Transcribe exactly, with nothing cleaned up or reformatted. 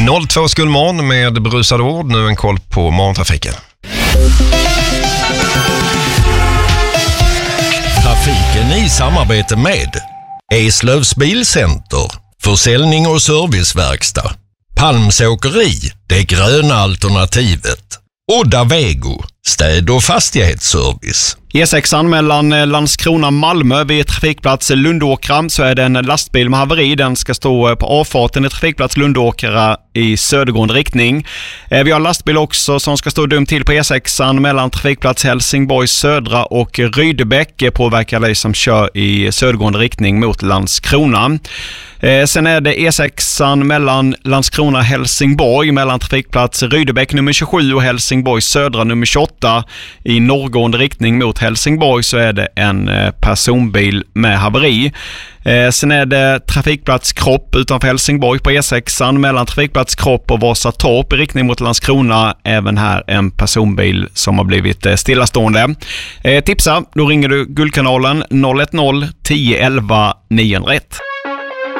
noll två Skolmorgon med brusade ord. Nu en koll på morgontrafiken. Trafiken i samarbete med Eslövs Bilcenter, försäljning och serviceverkstad, Palms Åkeri, det gröna alternativet, Odda Vego, städ- och fastighetsservice. E sex mellan Landskrona och Malmö vid trafikplats Lundåkra så är det en lastbil med haveri. Den ska stå på avfarten i trafikplats Lundåkra i södergående riktning. Vi har lastbil också som ska stå dumt till på E sex mellan trafikplats Helsingborg södra och Rydebäck, påverkar dig som kör i södergående riktning mot Landskrona. Sen är det E sex mellan Landskrona och Helsingborg mellan trafikplats Rydebäck nummer tjugosju och Helsingborg södra nummer tjugoåtta i norrgående riktning mot Helsingborg så är det en personbil med haveri. Sen är det trafikplats Kropp utanför Helsingborg på E sex mellan trafikplats Kropp och Vasatorp i riktning mot Landskrona. Även här en personbil som har blivit stillastående. Tipsa, då ringer du Guldkanalen noll ett noll tio elva nio ett.